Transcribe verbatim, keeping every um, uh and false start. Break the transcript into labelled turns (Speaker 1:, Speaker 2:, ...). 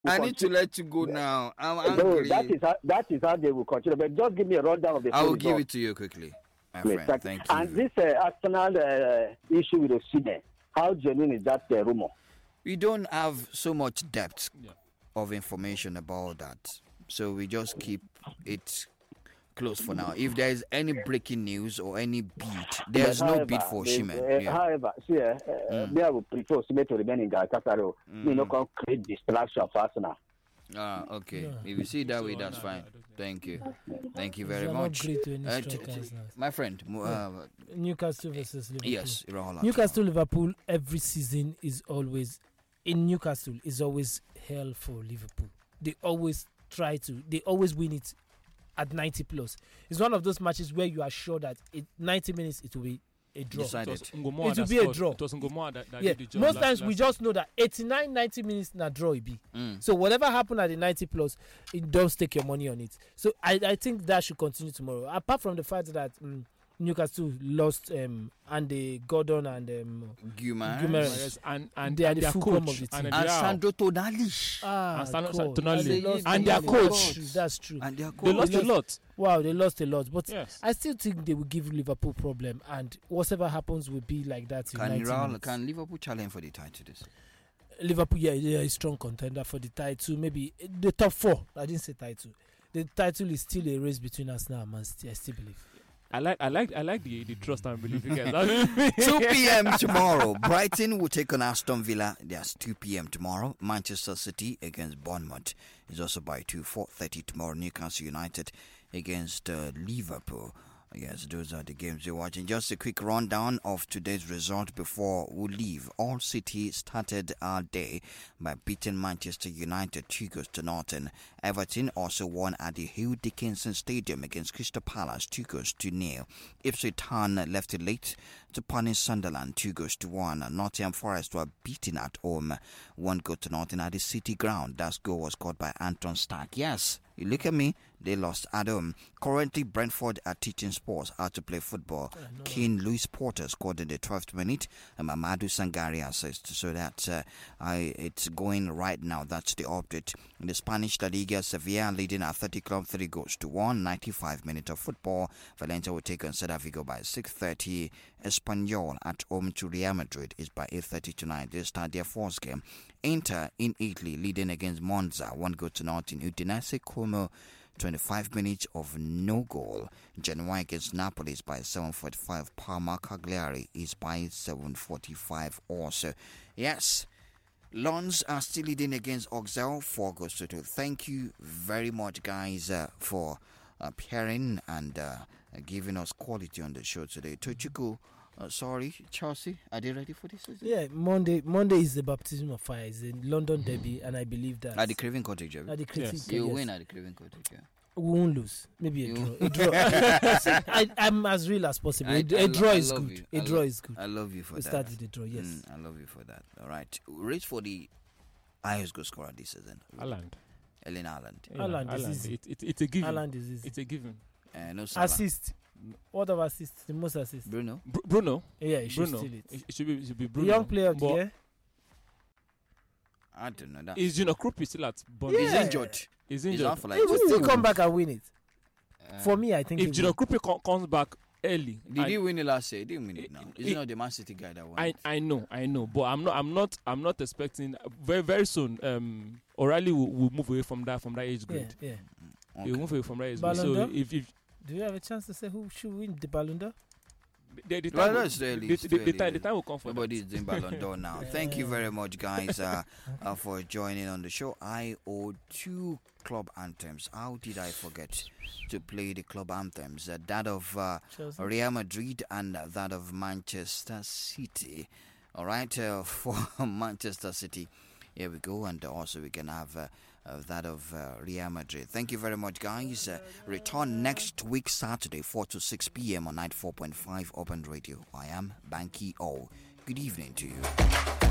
Speaker 1: I need to let you go now. I'm
Speaker 2: no,
Speaker 1: angry.
Speaker 2: that is how, that is how they will continue. But just give me a rundown of the.
Speaker 1: I will give it to you quickly, my
Speaker 2: Please,
Speaker 1: friend. Thank you.
Speaker 2: And this uh, Arsenal uh, issue with Osimhen, how genuine is that uh, rumor?
Speaker 1: We don't have so much depth
Speaker 3: Yeah.
Speaker 1: of information about that, so we just keep it close for now. If there is any breaking news or any beat, there's
Speaker 2: But
Speaker 1: no
Speaker 2: however,
Speaker 1: beat for
Speaker 2: the-
Speaker 1: Osimhen.
Speaker 2: Uh,
Speaker 1: Yeah.
Speaker 2: However, see, uh, uh, me, I would prefer Osimhen to remain in Galatasaray. You know, can create distraction for Arsenal.
Speaker 1: Ah, okay.
Speaker 4: Yeah.
Speaker 1: If you see it that way,
Speaker 3: So,
Speaker 1: that's
Speaker 3: no,
Speaker 1: fine.
Speaker 3: no, I don't think-
Speaker 1: Thank you. Thank you
Speaker 4: He's
Speaker 1: very
Speaker 4: an
Speaker 1: much.
Speaker 4: upgrade to any
Speaker 1: Uh, t-
Speaker 4: strikers
Speaker 1: t-
Speaker 4: now.
Speaker 1: my friend, mo- uh,
Speaker 4: Newcastle versus Liverpool.
Speaker 1: yes, Iraola.
Speaker 4: Newcastle Liverpool every season is always in Newcastle is always hell for Liverpool. They always try to they always win it at ninety plus. It's one of those matches where you are sure that it ninety minutes it will be a draw.
Speaker 1: Decided.
Speaker 3: It was Ngomoa
Speaker 4: It
Speaker 3: that
Speaker 4: will be a
Speaker 3: scored.
Speaker 4: draw.
Speaker 3: It was Ngomoa that, that
Speaker 4: Yeah,
Speaker 3: did the job
Speaker 4: most
Speaker 3: last-
Speaker 4: times we
Speaker 3: last
Speaker 4: just know that eighty-nine ninety minutes na draw it be.
Speaker 1: Mm.
Speaker 4: So whatever happened at the ninety plus, it does take your money on it. So I, I think that should continue tomorrow. Apart from the fact that um, Newcastle lost um, Andy Gordon and um,
Speaker 1: Guimaraes.
Speaker 4: Guimaraes.
Speaker 3: Yes, and and
Speaker 4: They are
Speaker 3: and
Speaker 4: the
Speaker 3: their
Speaker 4: fulcrum
Speaker 3: coach
Speaker 4: of the team.
Speaker 3: and,
Speaker 1: And
Speaker 3: their-
Speaker 1: Sandro Tonali.
Speaker 4: ah,
Speaker 3: And Sano-
Speaker 4: God.
Speaker 3: Tonali.
Speaker 4: they lost
Speaker 3: And
Speaker 4: a
Speaker 3: their
Speaker 4: lot.
Speaker 3: coach.
Speaker 4: That's true.
Speaker 1: And their
Speaker 3: they
Speaker 1: coach.
Speaker 3: lost a lot.
Speaker 4: Wow, they lost a lot, but
Speaker 3: Yes.
Speaker 4: I still think they will give Liverpool problem, and whatever happens will be like that. In
Speaker 1: Can,
Speaker 4: ninety
Speaker 1: Iraola,
Speaker 4: minutes.
Speaker 1: can Liverpool challenge for the title this?
Speaker 4: Liverpool, yeah, yeah, a strong contender for the title. Maybe the top four. I didn't say title. The title is still a race between Arsenal and Man City. I still believe.
Speaker 3: I like I like I like the, the trust and belief you get.
Speaker 1: two p.m. tomorrow. Brighton will take on Aston Villa. That's two p.m. tomorrow. Manchester City against Bournemouth is also by two. four thirty tomorrow. Newcastle United against uh, Liverpool. Yes, those are the games you're watching. Just a quick rundown of today's result before we leave. All City started our day by beating Manchester United two goals to nothing. Everton also won at the Hugh Dickinson Stadium against Crystal Palace two goals to nil. Ipswich Town left it late to punish Sunderland two goals to one. Nottingham Forest were beaten at home one goal to nothing at the City ground. That goal was scored by Anton Stark. Yes. You look at me, they lost at home. Currently, Brentford are teaching sports how to play football. King Louis Porter scored in the twelfth minute, and Mamadou Sangari assist. So that uh, I, it's going right now. That's the update. In the Spanish La Liga, Sevilla leading Athletic Club three goals to one. ninety-five minutes of football. Valencia will take on Celta Vigo by six thirty. Espanyol at home to Real Madrid is by eight thirty tonight. They start their fourth game. Inter in Italy leading against Monza one goal to nothing. Udinese Como twenty-five minutes of no goal. Genoa against Napoli is by seven forty-five. Parma Cagliari is by seven forty-five also. Yes, Lons are still leading against Auxerre four goals to two. Thank you very much, guys, uh, for appearing and uh, giving us quality on the show today. Tochiko, uh, sorry, Chelsea, are they ready for this season?
Speaker 4: Yeah, Monday. Monday is the baptism of fire. It's the London derby, and I believe that
Speaker 1: At the Craven Cottage, Jerry.
Speaker 4: at the critic,
Speaker 3: Yes.
Speaker 1: You
Speaker 4: yes,
Speaker 1: win at the Craven Cottage, yeah.
Speaker 4: we won't lose. Maybe a
Speaker 1: You-
Speaker 4: draw. A draw. I, I'm as real as possible.
Speaker 1: I-
Speaker 4: A,
Speaker 1: I
Speaker 4: a
Speaker 1: lo-
Speaker 4: draw
Speaker 1: I
Speaker 4: is
Speaker 1: love
Speaker 4: good.
Speaker 1: you.
Speaker 4: A
Speaker 1: I
Speaker 4: draw
Speaker 1: lo-
Speaker 4: is good.
Speaker 1: I love you for
Speaker 4: We
Speaker 1: that.
Speaker 4: start with the draw. Yes.
Speaker 1: Mm, I love you for that. All right. Race for the highest goal scorer this season.
Speaker 3: Haaland.
Speaker 1: Ellen Haaland.
Speaker 3: Yeah,
Speaker 4: Haaland is easy.
Speaker 3: It, it, it's a given.
Speaker 4: Haaland is easy.
Speaker 3: It's a given.
Speaker 1: Uh, no Salah.
Speaker 4: Assist. What of assist? The most assist.
Speaker 1: Bruno.
Speaker 3: Br- Bruno.
Speaker 4: Yeah, you should
Speaker 3: Bruno.
Speaker 4: steal it.
Speaker 3: It, it should be. It should be
Speaker 4: The
Speaker 3: Bruno.
Speaker 4: young player of the
Speaker 3: But
Speaker 4: year.
Speaker 1: I don't know that.
Speaker 3: Is Gino Krupp still at Bournemouth?
Speaker 1: He's
Speaker 4: Yeah.
Speaker 1: injured.
Speaker 3: He's
Speaker 1: He's
Speaker 3: injured.
Speaker 1: out for like
Speaker 4: He will
Speaker 1: two
Speaker 4: still
Speaker 1: months.
Speaker 4: come back and win it.
Speaker 1: Uh,
Speaker 4: For me, I think.
Speaker 3: If
Speaker 4: he
Speaker 3: Gino
Speaker 4: will.
Speaker 3: Krupp co- comes back early,
Speaker 1: Did
Speaker 3: and-
Speaker 1: he win it last year? He didn't win it now.
Speaker 3: He-
Speaker 1: He's not the Man City guy that won
Speaker 3: I,
Speaker 1: it.
Speaker 3: I know, I know, but I'm not, I'm not, I'm not expecting very, very soon. Um, O'Reilly will, will move away from that, from that age
Speaker 4: Yeah,
Speaker 3: grade.
Speaker 4: yeah.
Speaker 1: Okay.
Speaker 3: He'll move away from that age grade.
Speaker 4: Ballon
Speaker 3: So
Speaker 4: d'Or?
Speaker 3: if, if
Speaker 4: Do you have a chance to say who should win the Ballon d'Or?
Speaker 3: the, the,
Speaker 1: Well,
Speaker 3: time, will-
Speaker 1: that's really-
Speaker 3: the,
Speaker 1: it's
Speaker 3: the, the,
Speaker 1: really-
Speaker 3: time, the time will come for
Speaker 1: Nobody's
Speaker 3: that.
Speaker 1: doing Ballon d'Or now. Thank you very much, guys, uh, uh, for joining on the show. I owe two club anthems. How did I forget to play the club anthems? Uh, that of uh,
Speaker 4: Chelsea.
Speaker 1: Real Madrid and that of Manchester City. All right, uh, for Manchester City. Here we go, and also we can have uh, uh, that of uh, Real Madrid. Thank you very much, guys. Uh, return next week, Saturday, four to six p.m. on ninety-four point five Open Radio. I am Banky O. Good evening to you.